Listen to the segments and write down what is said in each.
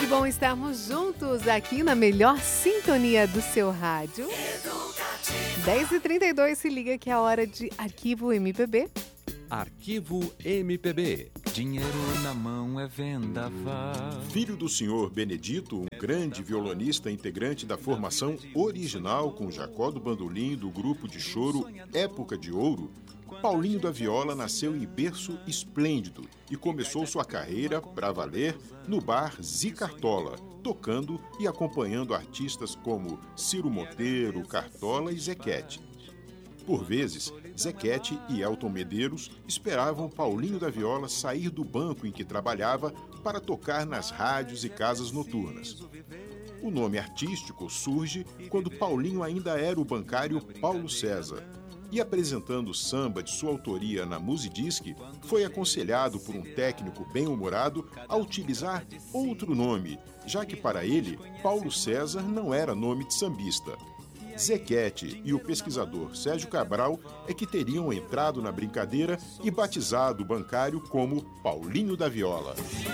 bom estarmos juntos aqui na melhor sintonia do seu rádio. 10h32, se liga que é a hora de Arquivo MPB. Arquivo MPB. Dinheiro na mão é vendaval. Filho do senhor Benedito, um grande violonista integrante da formação original com Jacó do Bandolim do grupo de choro Época de Ouro, Paulinho da Viola nasceu em berço esplêndido e começou sua carreira, pra valer, no bar Zicartola, tocando e acompanhando artistas como Ciro Monteiro, Cartola e Zequete. Por vezes, Zequete e Elton Medeiros esperavam Paulinho da Viola sair do banco em que trabalhava para tocar nas rádios e casas noturnas. O nome artístico surge quando Paulinho ainda era o bancário Paulo César e, apresentando samba de sua autoria na Musidisc, foi aconselhado por um técnico bem-humorado a utilizar outro nome, já que para ele, Paulo César não era nome de sambista. Zequete e o pesquisador Sérgio Cabral é que teriam entrado na brincadeira e batizado o bancário como Paulinho da Viola.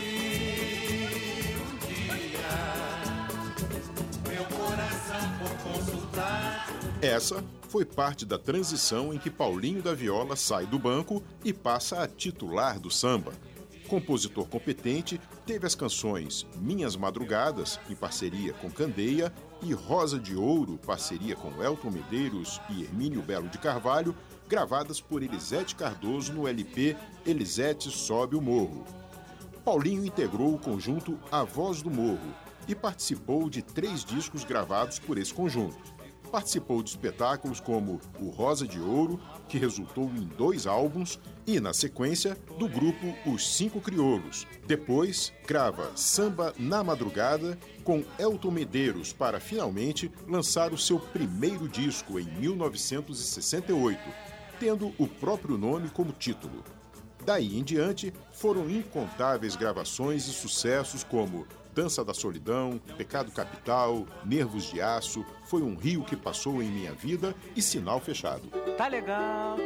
Essa foi parte da transição em que Paulinho da Viola sai do banco e passa a titular do samba. Compositor competente, teve as canções Minhas Madrugadas, em parceria com Candeia, e Rosa de Ouro, parceria com Elton Medeiros e Hermínio Belo de Carvalho, gravadas por Elisete Cardoso no LP Elisete Sobe o Morro. Paulinho integrou o conjunto A Voz do Morro e participou de 3 discos gravados por esse conjunto. Participou de espetáculos como o Rosa de Ouro, que resultou em 2 álbuns, e, na sequência, do grupo Os Cinco Crioulos. Depois, grava Samba na Madrugada com Elton Medeiros para, finalmente, lançar o seu primeiro disco em 1968, tendo o próprio nome como título. Daí em diante, foram incontáveis gravações e sucessos como Dança da Solidão, Pecado Capital, Nervos de Aço, Foi um Rio que Passou em Minha Vida e Sinal Fechado. Tá legal,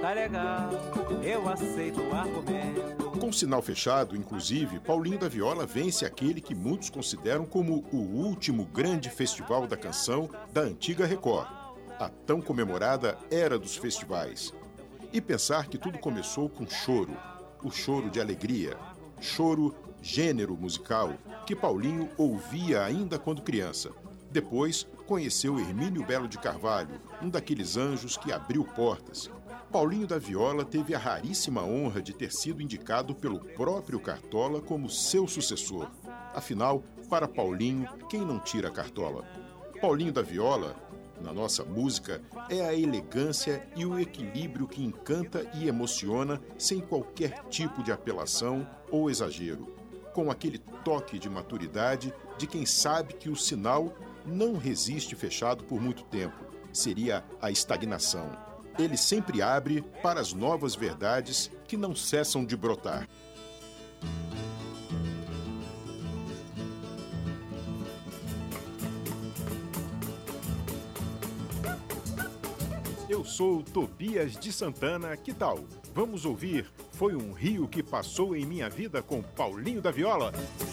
eu aceito o argumento. Com Sinal Fechado, inclusive, Paulinho da Viola vence aquele que muitos consideram como o último grande festival da canção da antiga Record, a tão comemorada Era dos Festivais. E pensar que tudo começou com choro, o choro de alegria, choro, gênero musical, que Paulinho ouvia ainda quando criança. Depois, conheceu Hermínio Belo de Carvalho, um daqueles anjos que abriu portas. Paulinho da Viola teve a raríssima honra de ter sido indicado pelo próprio Cartola como seu sucessor. Afinal, para Paulinho, quem não tira Cartola? Paulinho da Viola, na nossa música, é a elegância e o equilíbrio que encanta e emociona sem qualquer tipo de apelação ou exagero, com aquele toque de maturidade de quem sabe que o sinal não resiste fechado por muito tempo, seria a estagnação. Ele sempre abre para as novas verdades que não cessam de brotar. Eu sou Tobias de Santana, que tal? Vamos ouvir Foi um Rio que Passou em Minha Vida com Paulinho da Viola?